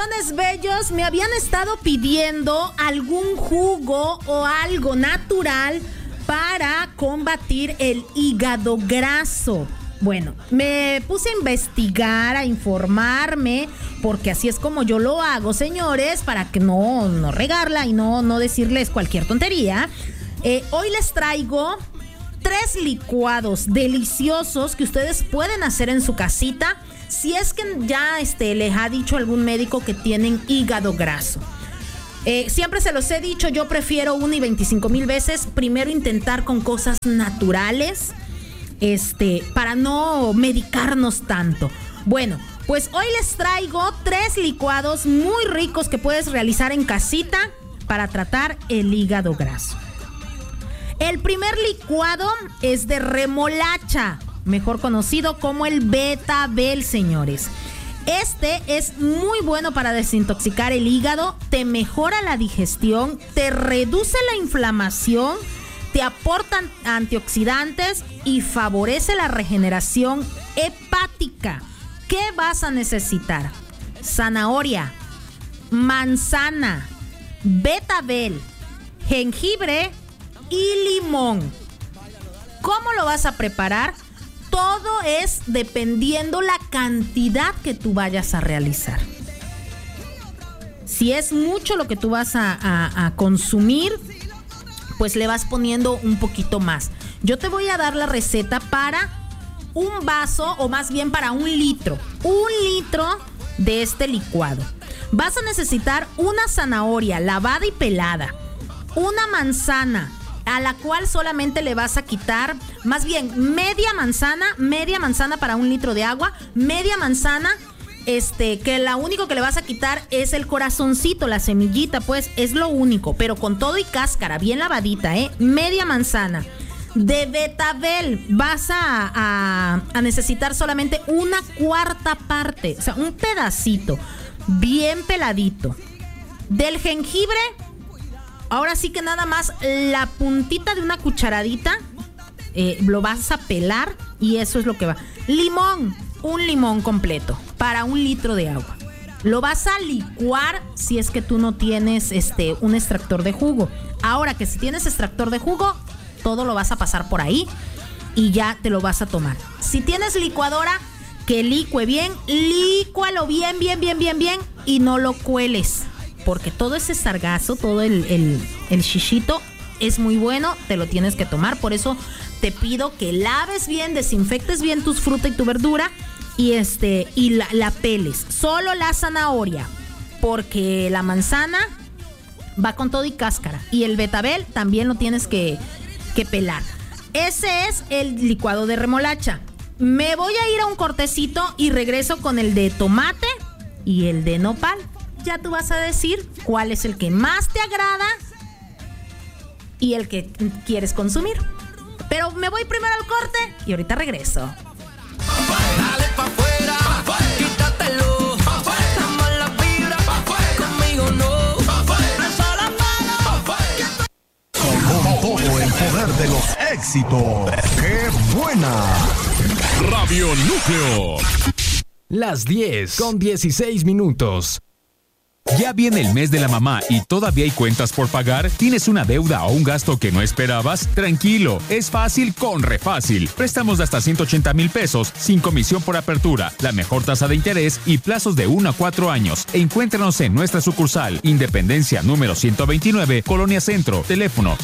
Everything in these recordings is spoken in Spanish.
corazones bellos, me habían estado pidiendo algún jugo o algo natural para combatir el hígado graso. Bueno, me puse a investigar, a informarme, porque así es como yo lo hago, señores, para que no regarla y no decirles cualquier tontería. Hoy les traigo 3 licuados deliciosos que ustedes pueden hacer en su casita si es que ya les ha dicho algún médico que tienen hígado graso. Siempre se los he dicho, yo prefiero 1 y 25,000 veces primero intentar con cosas naturales, para no medicarnos tanto. Bueno, pues hoy les traigo 3 licuados muy ricos que puedes realizar en casita para tratar el hígado graso. El primer licuado es de remolacha, mejor conocido como el betabel, señores. Este es muy bueno para desintoxicar el hígado, te mejora la digestión, te reduce la inflamación, te aportan antioxidantes y favorece la regeneración hepática. ¿Qué vas a necesitar? Zanahoria, manzana, betabel, jengibre y limón. ¿Cómo lo vas a preparar? Todo es dependiendo la cantidad que tú vayas a realizar. Si es mucho lo que tú vas a consumir, pues le vas poniendo un poquito más. Yo te voy a dar la receta para un vaso, o más bien para 1 litro. 1 litro de este licuado. Vas a necesitar una zanahoria lavada y pelada, una manzana, a la cual solamente le vas a quitar, más bien media manzana para 1 litro de agua, media manzana, que lo único que le vas a quitar es el corazoncito, la semillita, pues es lo único, pero con todo y cáscara, bien lavadita, media manzana. De betabel vas a necesitar solamente 1/4 parte, o sea, un pedacito, bien peladito. Del jengibre, ahora sí que nada más la puntita de una cucharadita, lo vas a pelar y eso es lo que va. Limón, 1 limón completo para 1 litro de agua. Lo vas a licuar si es que tú no tienes un extractor de jugo. Ahora que si tienes extractor de jugo, todo lo vas a pasar por ahí y ya te lo vas a tomar. Si tienes licuadora, que licue bien, lícualo bien y no lo cueles, porque todo ese sargazo, todo el shishito es muy bueno, te lo tienes que tomar. Por eso te pido que laves bien, desinfectes bien tus frutas y tu verdura y la peles. Solo la zanahoria, porque la manzana va con todo y cáscara, y el betabel también lo tienes que pelar. Ese es el licuado de remolacha. Me voy a ir a un cortecito y regreso con el de tomate y el de nopal. Ya tú vas a decir cuál es el que más te agrada y el que quieres consumir. Pero me voy primero al corte y ahorita regreso. Dale pa' afuera, quítatelo, la mala vibra, conmigo no, alza la mano. Con todo el poder de los éxitos. ¡Qué buena! Radio Núcleo. Las 10:16. ¿Ya viene el mes de la mamá y todavía hay cuentas por pagar? ¿Tienes una deuda o un gasto que no esperabas? Tranquilo, es fácil con Refácil. Préstamos de hasta 180,000 pesos, sin comisión por apertura, la mejor tasa de interés y plazos de 1 a 4 años. Encuéntranos en nuestra sucursal, Independencia número 129, Colonia Centro, teléfono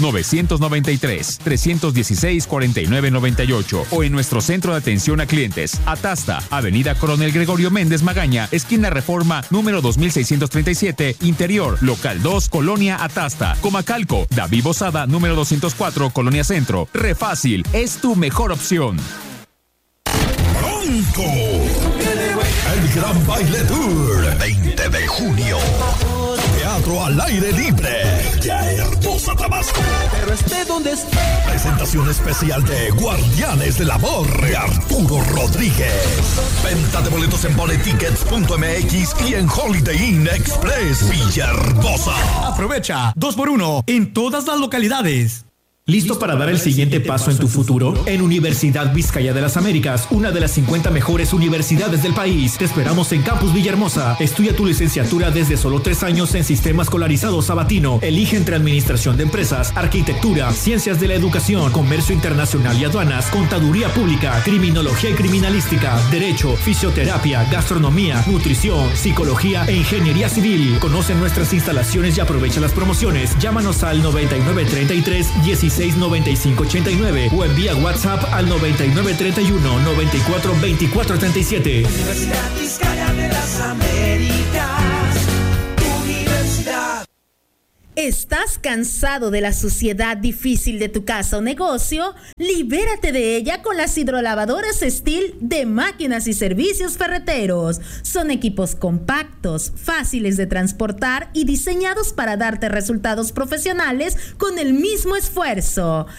993-316-4998 o en nuestro centro de atención a clientes, Atasta, Avenida Coronel Gregorio Méndez Magaña, esquina Reforma número 2637, Interior, Local 2, Colonia Atasta, Comacalco, David Bozada, número 204, Colonia Centro. Refácil, es tu mejor opción. Pronto, el Gran Baile Tour, 20 de junio. Teatro al aire libre, Villahermosa, Tabasco. Pero esté donde esté. Presentación especial de Guardianes del Amor de Arturo Rodríguez. Venta de boletos en boletickets.mx y en Holiday Inn Express Villahermosa. Aprovecha 2x1 en todas las localidades. ¿Listo para dar el siguiente paso en tu futuro? En Universidad Vizcaya de las Américas, una de las 50 mejores universidades del país, te esperamos en Campus Villahermosa. Estudia tu licenciatura desde solo 3 años en Sistema Escolarizado Sabatino. Elige entre Administración de Empresas, Arquitectura, Ciencias de la Educación, Comercio Internacional y Aduanas, Contaduría Pública, Criminología y Criminalística, Derecho, Fisioterapia, Gastronomía, Nutrición, Psicología e Ingeniería Civil. Conoce nuestras instalaciones y aprovecha las promociones. Llámanos al 9933 169589 o envía WhatsApp al 9931 94 24 37. Universidad Vizcaya de las Américas. Universidad. ¿Estás cansado de la suciedad difícil de tu casa o negocio? Libérate de ella con las hidrolavadoras Steel de Máquinas y Servicios Ferreteros. Son equipos compactos, fáciles de transportar y diseñados para darte resultados profesionales con el mismo esfuerzo.